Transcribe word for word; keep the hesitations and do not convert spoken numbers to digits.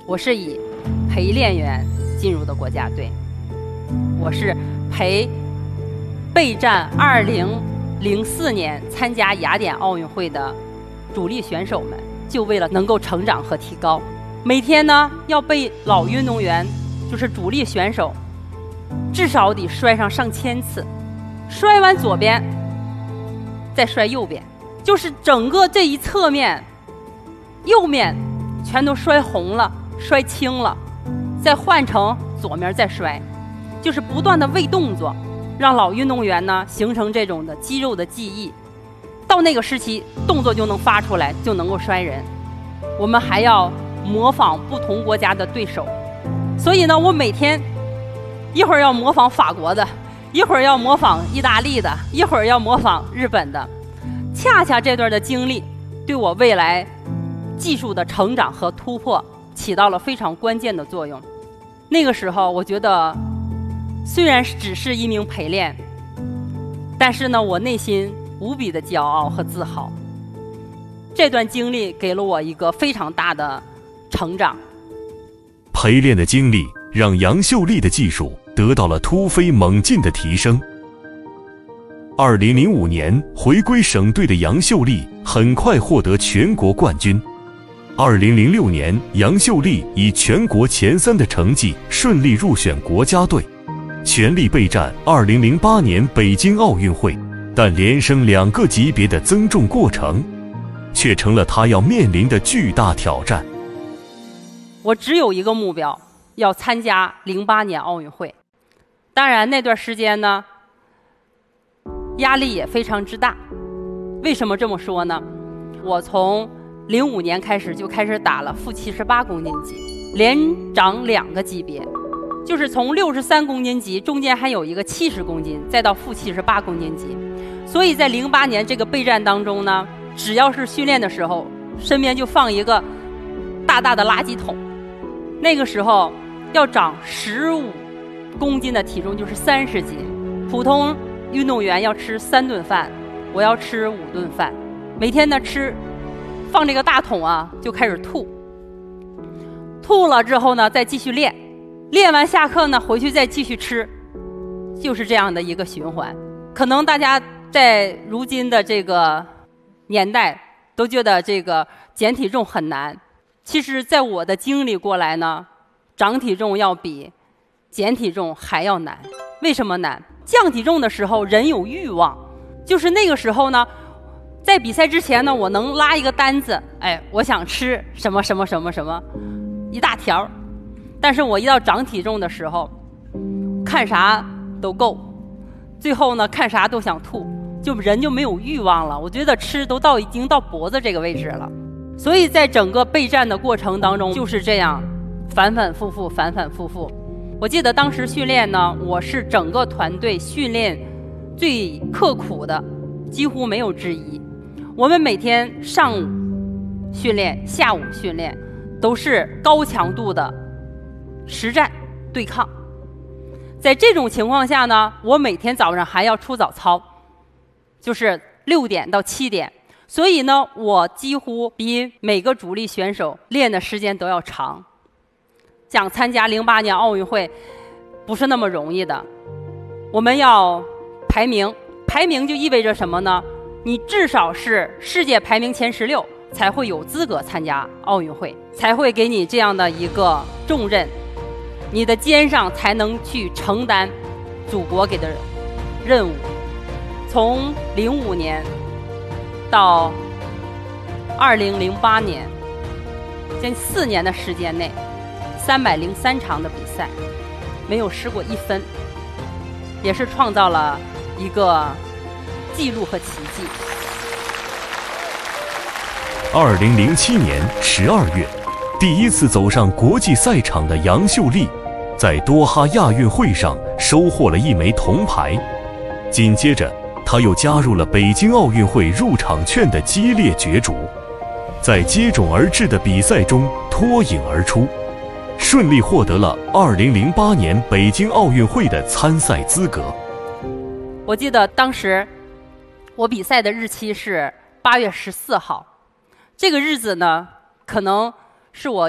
我是以陪练员进入的国家队，我是陪备战二零零四年参加雅典奥运会的主力选手们，就为了能够成长和提高，每天呢要被老运动员，就是主力选手，至少得摔上上千次，摔完左边再摔右边，就是整个这一侧面右面全都摔红了摔青了，再换成左面再摔，就是不断的为动作让老运动员呢形成这种的肌肉的记忆，到那个时期动作就能发出来，就能够摔人。我们还要模仿不同国家的对手，所以呢我每天一会儿要模仿法国的，一会儿要模仿意大利的，一会儿要模仿日本的。恰恰这段的经历对我未来技术的成长和突破起到了非常关键的作用。那个时候我觉得虽然只是一名陪练，但是呢我内心无比的骄傲和自豪。这段经历给了我一个非常大的成长。 陪练的经历让杨秀丽的技术得到了突飞猛进的提升。二零零五年回归省队的杨秀丽很快获得全国冠军。二零零六年，杨秀丽以全国前三的成绩顺利入选国家队，全力备战二零零八年北京奥运会。但连升两个级别的增重过程，却成了她要面临的巨大挑战。 我只有一个目标，要参加零八年奥运会。当然那段时间呢，压力也非常之大。为什么这么说呢？我从零五年开始就开始打了负七十八公斤级，连涨两个级别，就是从六十三公斤级中间还有一个七十公斤，再到负七十八公斤级。所以在零八年这个备战当中呢，只要是训练的时候，身边就放一个大大的垃圾桶。那个时候要长十五公斤的体重就是三十斤，普通运动员要吃三顿饭，我要吃五顿饭，每天呢吃放这个大桶啊，就开始吐，吐了之后呢再继续练，练完下课呢回去再继续吃，就是这样的一个循环。可能大家在如今的这个年代都觉得这个减体重很难，其实在我的经历过来呢，长体重要比减体重还要难。为什么难？降体重的时候人有欲望，就是那个时候呢，在比赛之前呢，我能拉一个单子，哎，我想吃什么什么什么什么一大条，但是我一到长体重的时候，看啥都够，最后呢看啥都想吐，就人就没有欲望了。我觉得吃都到已经到脖子这个位置了。所以在整个备战的过程当中就是这样反反复复反反复复。我记得当时训练呢，我是整个团队训练最刻苦的，几乎没有之一。我们每天上午训练下午训练都是高强度的实战对抗。在这种情况下呢，我每天早上还要出早操，就是六点到七点，所以呢我几乎比每个主力选手练的时间都要长。想参加零八年奥运会不是那么容易的，我们要排名，排名就意味着什么呢？你至少是世界排名前十六才会有资格参加奥运会，才会给你这样的一个重任，你的肩上才能去承担祖国给的任务。从零五年到二零零八年，这四年的时间内，三百零三场的比赛，没有失过一分，也是创造了一个记录和奇迹。 二零零七年十二月，第一次走上国际赛场的杨秀丽，在多哈亚运会上收获了一枚铜牌。紧接着，她又加入了北京奥运会入场券的激烈角逐，在接踵而至的比赛中脱颖而出，顺利获得了二零零八年北京奥运会的参赛资格。 我记得当时我比赛的日期是八月十四号，这个日子呢，可能是我